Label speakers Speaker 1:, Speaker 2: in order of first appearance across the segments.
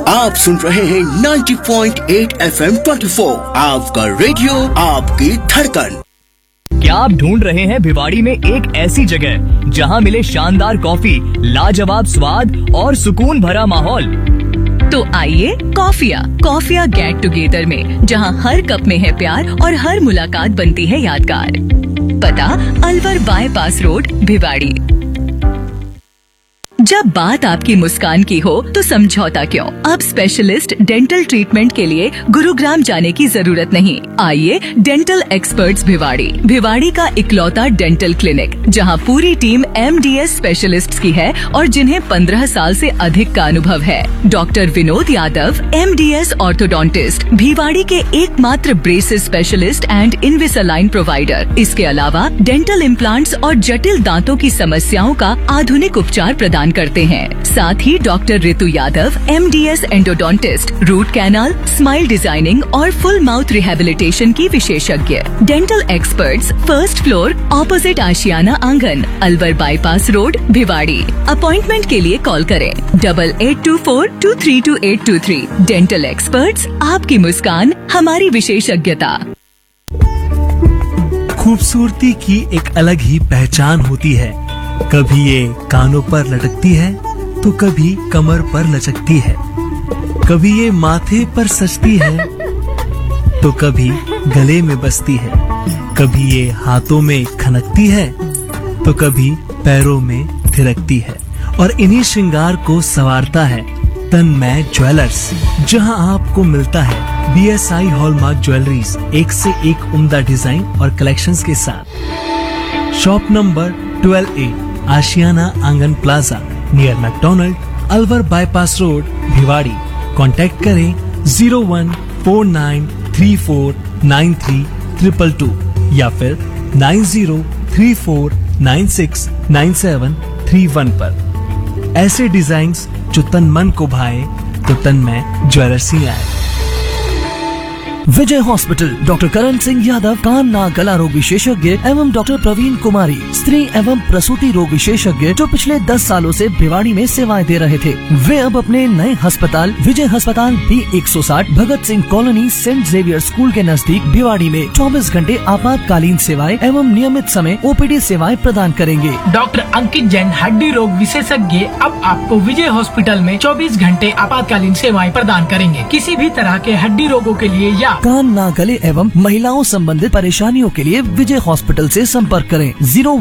Speaker 1: आप सुन रहे हैं 90.8 FM 24, आपका रेडियो आपकी धड़कन।
Speaker 2: क्या आप ढूंढ रहे हैं भिवाड़ी में एक ऐसी जगह जहां मिले शानदार कॉफी, लाजवाब स्वाद और सुकून भरा माहौल?
Speaker 3: तो आइए कॉफिया गेट टुगेदर में, जहां हर कप में है प्यार और हर मुलाकात बनती है यादगार। पता अलवर बाईपास रोड, भिवाड़ी। जब बात आपकी मुस्कान की हो तो समझौता क्यों? अब स्पेशलिस्ट डेंटल ट्रीटमेंट के लिए गुरुग्राम जाने की जरूरत नहीं। आइए डेंटल एक्सपर्ट्स भिवाड़ी का इकलौता डेंटल क्लिनिक, जहां पूरी टीम MDS स्पेशलिस्ट्स की है और जिन्हें 15 साल से अधिक का अनुभव है। Doctor Vinod Yadav, MDS orthodontist, Bhiwadi के एकमात्र ब्रेसेस स्पेशलिस्ट एंड इनविसालाइन प्रोवाइडर। इसके अलावा डेंटल इम्प्लांट्स और जटिल दांतों की समस्याओं का आधुनिक उपचार प्रदान करते हैं। साथ ही डॉक्टर ऋतु Yadav, MDS endodontist, root canal, smile designing और फुल माउथ रिहेबिलिटेशन की विशेषज्ञ। Dental experts, first floor, opposite आशियाना आंगन, Alwar bypass road, Bhiwadi. Appointment के लिए कॉल करें 8824232823। डेंटल एक्सपर्ट्स, आपकी मुस्कान हमारी विशेषज्ञता।
Speaker 4: खूबसूरती की एक अलग ही पहचान होती है। कभी ये कानों पर लटकती है तो कभी कमर पर लचकती है, कभी ये माथे पर सजती है तो कभी गले में बसती है, कभी ये हाथों में खनकती है तो कभी पैरों में थिरकती है। और इन्हीं श्रृंगार को संवारता है तन्मय ज्वेलर्स, जहां आपको मिलता है BSI हॉलमार्क ज्वेलरीज, एक से एक उम्दा डिजाइन और कलेक्शंस के साथ। शॉप नंबर 12A, आशियाना आंगन plaza, near McDonald, Alwar bypass road, Bhiwadi. Contact करें 0149349322 या फिर 9034969731 पर। ऐसे डिजाइन्स जो तन मन को भाए तो तन्मय ज्वेलर्स ही आए।
Speaker 5: विजय हॉस्पिटल, डॉक्टर करण सिंह यादव, कान नाक गला रोग विशेषज्ञ एवं डॉक्टर प्रवीण कुमारी, स्त्री एवं प्रसूति रोग विशेषज्ञ, जो पिछले 10 सालों से भिवाड़ी में सेवाएं दे रहे थे। वे अब अपने नए अस्पताल विजय अस्पताल B160, Bhagat Singh colony, Saint Xavier school के नजदीक भिवाड़ी में 24 घंटे आपातकालीन सेवाएं एवं नियमित समय OPD सेवाएं प्रदान करेंगे।
Speaker 6: डॉक्टर अंकित जैन, हड्डी रोग विशेषज्ञ, अब आपको विजय हॉस्पिटल में 24 घंटे आपातकालीन सेवाएं प्रदान करेंगे। किसी भी तरह के हड्डी रोगों के लिए या
Speaker 5: कान नाक गले एवं महिलाओं संबंधित परेशानियों के लिए विजय हॉस्पिटल से संपर्क करें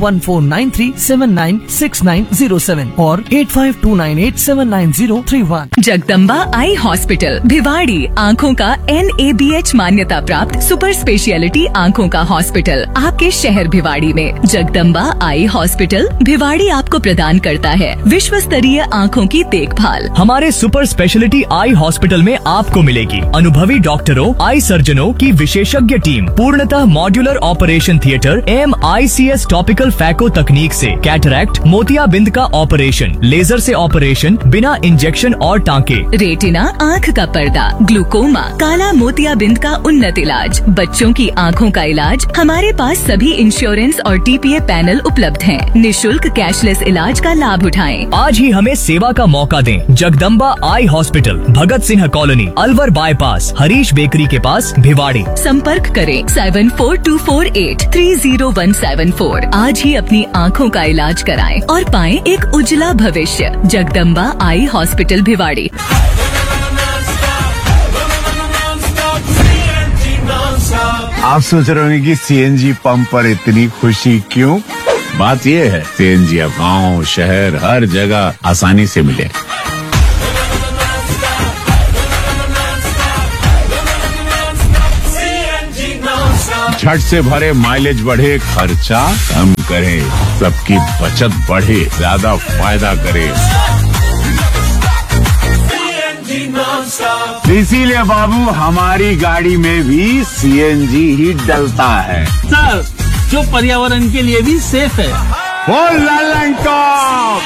Speaker 5: 01493796907 और 8529879031।
Speaker 3: जगदम्बा आई हॉस्पिटल, भिवाड़ी, आँखों का NABH मान्यता प्राप्त सुपर स्पेशलिटी आँखों का हॉस्पिटल आपके शहर भिवाड़ी में। जगदम्बा आई हॉस्पिटल भिवाड़ी आपको प्रदान करता है विश्व स्तरीय आँखों की देखभाल।
Speaker 2: हमारे सुपर स्पेशलिटी आई हॉस्पिटल में आपको मिलेगी अनुभवी डॉक्टरों, आई सर्जनों की विशेषज्ञ टीम, पूर्णतः modular operation theatre, MICS topical phaco तकनीक से कैटरैक्ट, मोतियाबिंद का ऑपरेशन, लेजर से ऑपरेशन, बिना इंजेक्शन और टांके,
Speaker 3: रेटिना आँख का पर्दा, ग्लूकोमा, काला मोतियाबिंद का उन्नत इलाज, बच्चों की आँखों का इलाज। हमारे पास सभी इंश्योरेंस और TPA पैनल उपलब्ध हैं। निःशुल्क कैशलेस इलाज का लाभ उठाएं।
Speaker 2: आज ही हमें सेवा का मौका दें। Jagdamba eye hospital, Bhagat Singh colony, Alwar bypass, Harish bakery के पास, भिवाड़ी।
Speaker 3: संपर्क करें 7424830174। आज ही अपनी आँखों का इलाज कराएं और पाएं एक उज्जवला भविष्य। Jagdamba eye hospital, Bhiwadi.
Speaker 7: आप सोच रहे होंगे कि CNG पंप पर इतनी खुशी क्यों? बात ये है, CNG अब गाँव शहर हर जगह आसानी से मिले। झट से भरे, माइलेज बढ़े, खर्चा कम करे, सबकी बचत बढ़े, ज्यादा फायदा करे। इसीलिए बाबू हमारी गाड़ी में भी CNG ही डलता है
Speaker 8: सर, जो पर्यावरण के लिए भी सेफ है।
Speaker 7: वो ललन टॉप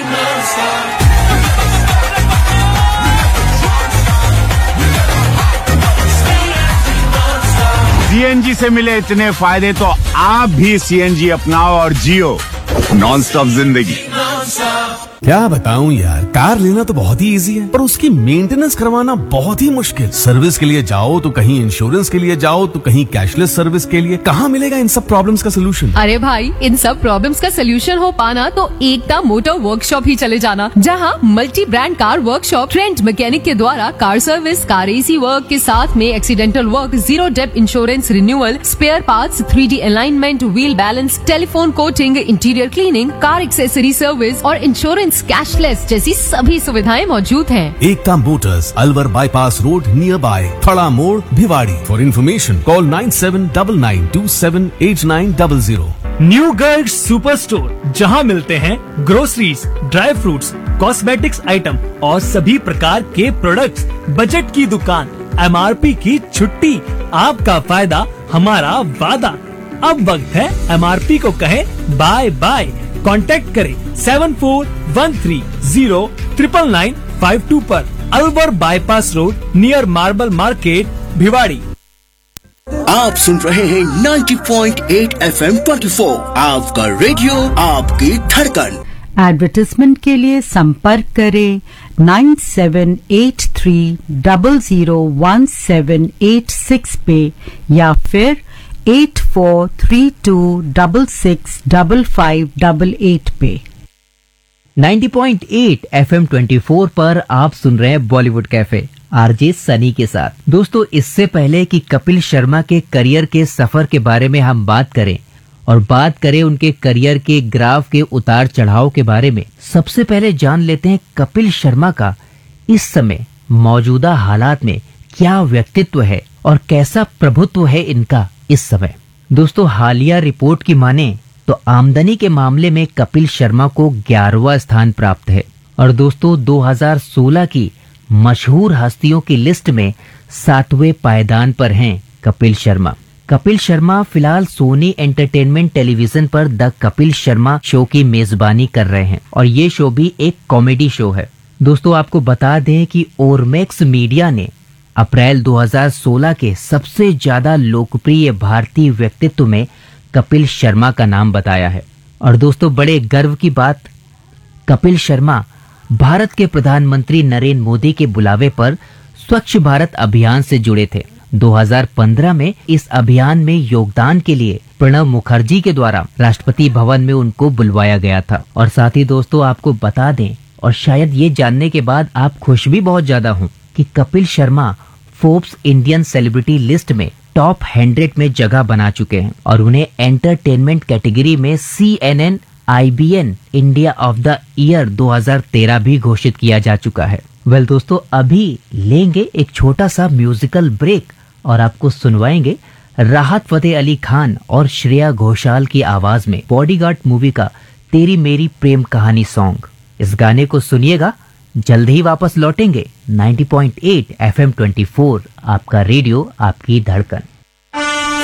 Speaker 7: CNG से मिले इतने फायदे तो आप भी CNG अपनाओ और जियो नॉन स्टॉप जिंदगी।
Speaker 9: क्या बताऊं यार, कार लेना तो बहुत ही इजी है पर उसकी मेंटेनेंस करवाना बहुत ही मुश्किल। सर्विस के लिए जाओ तो कहीं इंश्योरेंस के लिए जाओ तो कहीं कैशलेस सर्विस के लिए। कहाँ मिलेगा इन सब प्रॉब्लम्स का सोल्यूशन?
Speaker 10: अरे भाई, इन सब प्रॉब्लम्स का सोल्यूशन हो पाना तो एकता मोटर वर्कशॉप ही चले जाना, जहां multi brand car workshop trend mechanic के द्वारा car service, car AC work के साथ में accidental work, zero depth insurance renewal, spare parts, 3D alignment, wheel balance, telephone coating, interior cleaning, car accessory service और insurance cashless जैसी सभी सुविधाएं मौजूद हैं।
Speaker 9: एकता Motors, Alwar bypass road, near by थड़ा मोड़, Bhiwadi. For information call 9799278900।
Speaker 2: New Garg super store, जहां मिलते हैं groceries, dry fruits, cosmetics item और सभी प्रकार के प्रोडक्ट्स। बजट की दुकान, MRP की छुट्टी, आपका फायदा हमारा वादा। अब वक्त है MRP को कहे बाय बाय। कांटेक्ट करें 7413099952 पर, Alwar bypass road, near marble market, Bhiwadi.
Speaker 1: आप सुन रहे हैं 90.8 FM 24, आपका रेडियो, आपकी धड़कन।
Speaker 11: एडवर्टाइजमेंट के लिए संपर्क करें 9783001786 पे या फिर 8432665588 पे।
Speaker 12: 90.8 FM 24 पर आप सुन रहे हैं बॉलीवुड कैफे आरजे सनी के साथ। दोस्तों, इससे पहले कि कपिल शर्मा के करियर के सफर के बारे में हम बात करें और बात करें उनके करियर के ग्राफ के उतार चढ़ाव के बारे में, सबसे पहले जान लेते हैं कपिल शर्मा का इस समय मौजूदा हालात में क्या व्यक्तित्व है और कैसा प्रभुत्व है इनका इस समय। दोस्तों, हालिया रिपोर्ट की माने तो आमदनी के मामले में कपिल शर्मा को 11वां स्थान प्राप्त है और दोस्तों 2016 की मशहूर हस्तियों की लिस्ट में 7वें पायदान पर हैं कपिल शर्मा। कपिल शर्मा फिलहाल सोनी एंटरटेनमेंट टेलीविजन पर द कपिल शर्मा शो की मेजबानी कर रहे हैं और ये शो भी एक कॉमेडी शो है। दोस्तों, आपको बता दें कि ओरमैक्स मीडिया ने अप्रैल 2016 के सबसे ज्यादा लोकप्रिय भारतीय व्यक्तित्व में कपिल शर्मा का नाम बताया है। और दोस्तों, बड़े गर्व की बात, कपिल शर्मा भारत के प्रधानमंत्री नरेंद्र मोदी के बुलावे पर स्वच्छ भारत अभियान से जुड़े थे। 2015 में इस अभियान में योगदान के लिए प्रणब मुखर्जी के द्वारा राष्ट्रपति भवन में उनको बुलवाया गया था। और साथ ही दोस्तों, आपको बता दें और शायद ये जानने के बाद आप खुश भी बहुत ज्यादा हों कि Kapil Sharma Forbes Indian celebrity list में टॉप 100 में जगह बना चुके हैं और उन्हें एंटरटेनमेंट कैटेगरी में CNN IBN India of the year 2013 भी घोषित किया जा चुका है। वेल दोस्तों, अभी लेंगे एक छोटा सा म्यूजिकल ब्रेक और आपको सुनवाएंगे राहत फतेह अली खान और श्रेया घोषाल की आवाज में बॉडीगार्ड मूवी का तेरी मेरी प्रेम कहानी सॉन्ग। इस गाने को सुनिएगा, जल्द ही वापस लौटेंगे। 90.8 FM 24, आपका रेडियो, आपकी धड़कन।